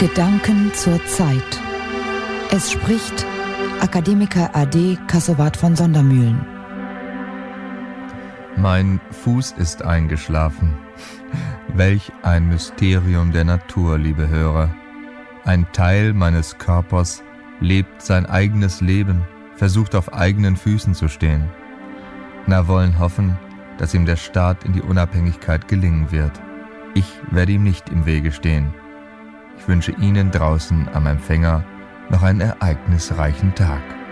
Gedanken zur Zeit. Es spricht Akademiker AD Kassowat von Sondermühlen. Mein Fuß ist eingeschlafen. Welch ein Mysterium der Natur, liebe Hörer. Ein Teil meines Körpers lebt sein eigenes Leben, versucht auf eigenen Füßen zu stehen. Na, wollen hoffen, dass ihm der Start in die Unabhängigkeit gelingen wird. Ich werde ihm nicht im Wege stehen. Ich wünsche Ihnen draußen am Empfänger noch einen ereignisreichen Tag.